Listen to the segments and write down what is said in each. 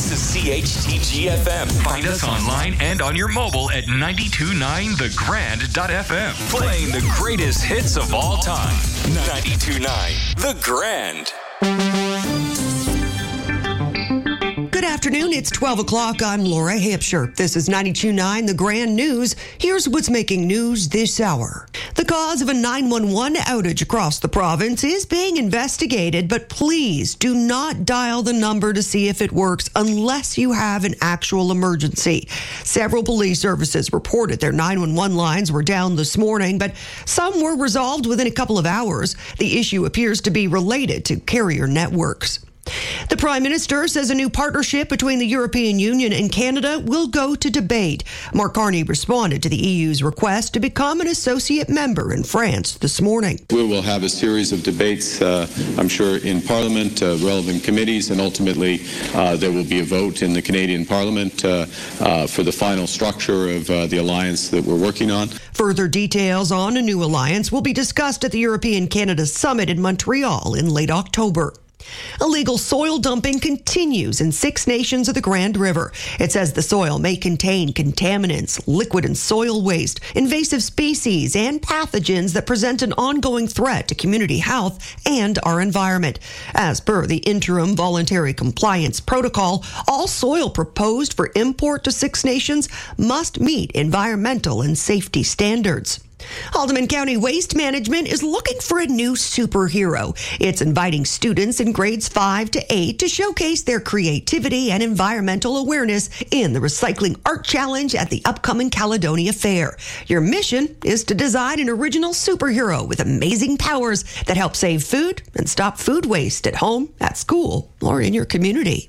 This is CHTG FM. Find us online and on your mobile at 929thegrand.fm. Playing the greatest hits of all time. 92.9 The Grand. Good afternoon. It's 12 o'clock. I'm Laura Hampshire. This is 92.9 The Grand News. Here's what's making news this hour. The cause of a 911 outage across the province is being investigated, but please do not dial the number to see if it works unless you have an actual emergency. Several police services reported their 911 lines were down this morning, but some were resolved within a couple of hours. The issue appears to be related to carrier networks. The Prime Minister says a new partnership between the European Union and Canada will go to debate. Mark Carney responded to the EU's request to become an associate member in France this morning. We will have a series of debates, I'm sure, in Parliament, relevant committees, and ultimately there will be a vote in the Canadian Parliament for the final structure of the alliance that we're working on. Further details on a new alliance will be discussed at the European-Canada Summit in Montreal in late October. Illegal soil dumping continues in 6 nations of the Grand River. It says the soil may contain contaminants, liquid and soil waste, invasive species, and pathogens that present an ongoing threat to community health and our environment. As per the interim voluntary compliance protocol, all soil proposed for import to 6 nations must meet environmental and safety standards. Haldimand County Waste Management is looking for a new superhero. It's inviting students in grades 5 to 8 to showcase their creativity and environmental awareness in the Recycling Art Challenge at the upcoming Caledonia Fair. Your mission is to design an original superhero with amazing powers that help save food and stop food waste at home, at school, or in your community.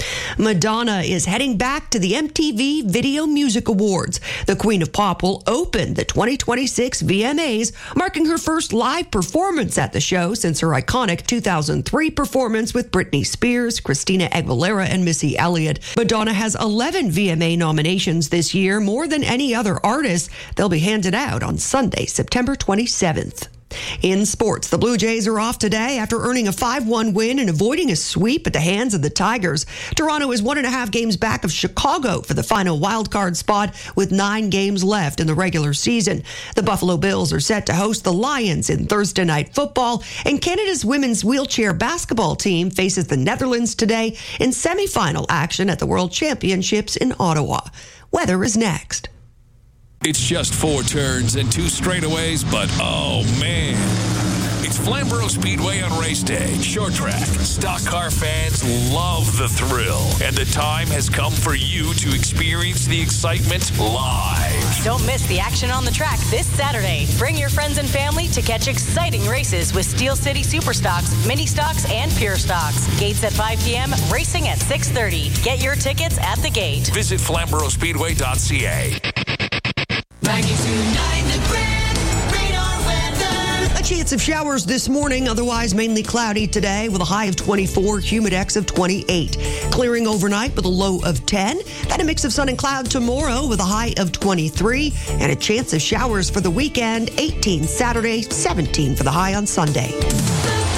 Madonna is heading back to the MTV Video Music Awards. The Queen of Pop will open the 2026 VMAs, marking her first live performance at the show since her iconic 2003 performance with Britney Spears, Christina Aguilera, and Missy Elliott. Madonna has 11 VMA nominations this year, more than any other artist. They'll be handed out on Sunday, September 27th. In sports, the Blue Jays are off today after earning a 5-1 win and avoiding a sweep at the hands of the Tigers. Toronto is 1.5 games back of Chicago for the final wildcard spot with 9 games left in the regular season. The Buffalo Bills are set to host the Lions in Thursday Night Football, and Canada's women's wheelchair basketball team faces the Netherlands today in semifinal action at the World Championships in Ottawa. Weather is next. It's just 4 turns and 2 straightaways, but oh man. It's Flamborough Speedway on race day. Short track. Stock car fans love the thrill. And the time has come for you to experience the excitement live. Don't miss the action on the track this Saturday. Bring your friends and family to catch exciting races with Steel City Super Stocks, Mini Stocks, and Pure Stocks. Gates at 5 p.m., racing at 6:30. Get your tickets at the gate. Visit FlamboroughSpeedway.ca. 92.9 The Grand. Radar weather. A chance of showers this morning, otherwise mainly cloudy today with a high of 24, humidex of 28. Clearing overnight with a low of 10. Then a mix of sun and cloud tomorrow with a high of 23. And a chance of showers for the weekend, 18 Saturday, 17 for the high on Sunday.